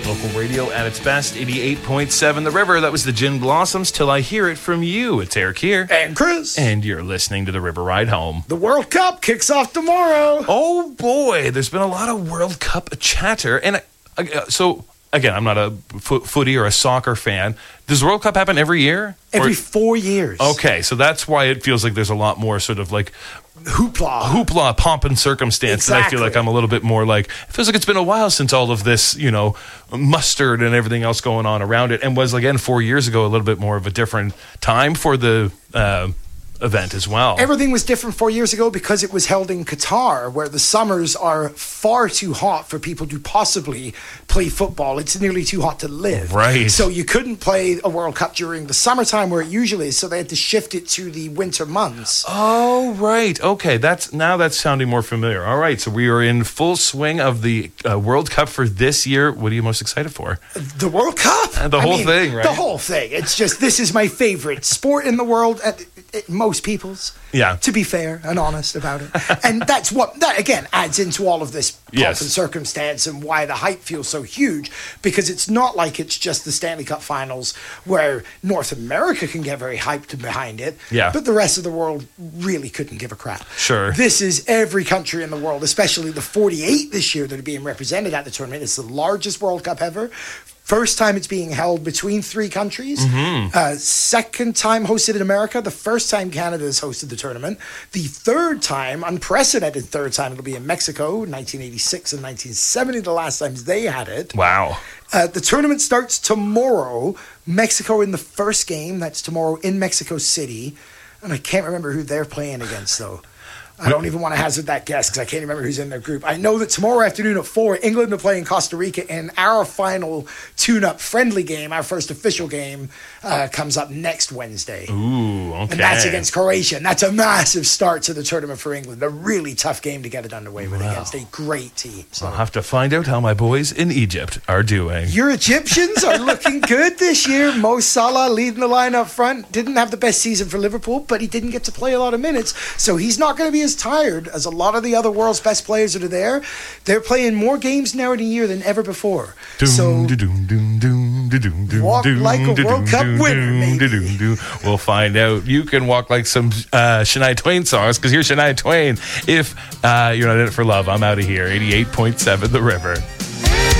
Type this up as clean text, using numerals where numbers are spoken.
Local radio at its best, 88.7 The River. That was the Gin Blossoms, Till I Hear It From You. It's Eric here. And Chris. And you're listening to The River Ride Home. The World Cup kicks off tomorrow. Oh boy, there's been a lot of World Cup chatter. And so, again, I'm not a footy or a soccer fan. Does the World Cup happen every year? Every 4 years. Okay, so that's why it feels like there's a lot more sort of like hoopla, pomp and circumstance. Exactly. And I feel like I'm a little bit more like, it feels like it's been a while since all of this, mustard and everything else going on around it. And was, again, 4 years ago, a little bit more of a different time for the event as well. Everything was different 4 years ago because it was held in Qatar, where the summers are far too hot for people to possibly play football. It's nearly too hot to live. Right. So you couldn't play a World Cup during the summertime where it usually is, so they had to shift it to the winter months. Oh, right. Okay, that's sounding more familiar. All right, so we are in full swing of the World Cup for this year. What are you most excited for? The World Cup? The whole thing, right? The whole thing. It's just, this is my favorite sport in the world. Most people's, to be fair and honest about it. And that again adds into all of this pomp and circumstance and why the hype feels so huge, because it's not like it's just the Stanley Cup finals where North America can get very hyped behind it, but the rest of the world really couldn't give a crap. Sure. This is every country in the world, especially the 48 this year that are being represented at the tournament. It's the largest World Cup ever. First time it's being held between three countries. Second time hosted in America. The first time Canada has hosted the tournament. The third time, unprecedented third time, it'll be in Mexico, 1986 and 1970, the last times they had it. Wow. The tournament starts tomorrow. Mexico in the first game. That's tomorrow in Mexico City. And I can't remember who they're playing against, though. I don't even want to hazard that guess because I can't remember who's in their group. I know that tomorrow afternoon at 4, England are playing Costa Rica, and our final tune-up friendly game, our first official game, comes up next Wednesday. Ooh, okay. And that's against Croatia, and that's a massive start to the tournament for England. A really tough game to get it underway with against a great team. So. I'll have to find out how my boys in Egypt are doing. Your Egyptians are looking good this year. Mo Salah leading the line up front. Didn't have the best season for Liverpool, but he didn't get to play a lot of minutes, so he's not going to be as tired as a lot of the other world's best players that are there. They're playing more games now in a year than ever before. So walk like a World Cup winner, maybe. We'll find out. You can walk like some Shania Twain songs, because here's Shania Twain. If you're not in it for love, I'm out of here. 88.7 The River.